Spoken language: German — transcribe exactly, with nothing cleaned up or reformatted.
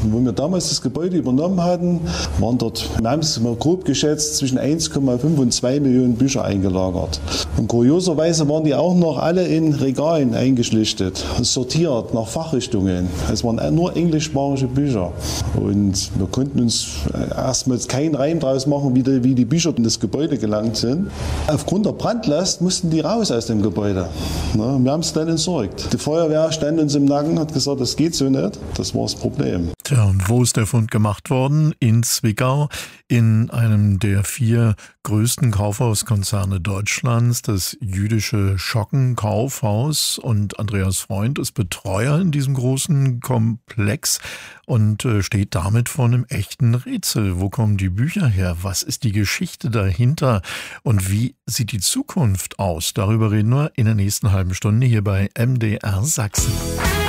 Wo wir damals das Gebäude übernommen hatten, waren dort, wir haben es mal grob geschätzt, zwischen eins Komma fünf und zwei Millionen Bücher eingelagert. Und kurioserweise waren die auch noch alle in Regalen eingeschlichtet, sortiert nach Fachrichtungen. Es waren nur englischsprachige Bücher. Und wir konnten uns erstmals keinen Reim draus machen, wie die, wie die Bücher in das Gebäude gelangt sind. Aufgrund der Brandlast mussten die raus aus dem Gebäude. Na, wir haben es dann entsorgt. Die Feuerwehr stand uns im Nacken, hat gesagt, das geht so nicht. Das war das Problem. Tja, und wo ist der Fund gemacht worden? In Zwickau, in einem der vier größten Kaufhauskonzerne Deutschlands, das jüdische Schocken-Kaufhaus. Und Andreas Freund ist Betreuer in diesem großen Komplex und äh, steht damit vor einem echten Rätsel. Wo kommen die Bücher her? Was ist die Geschichte dahinter? Und wie sieht die Zukunft aus? Darüber reden wir in der nächsten halben Stunde hier bei M D R Sachsen.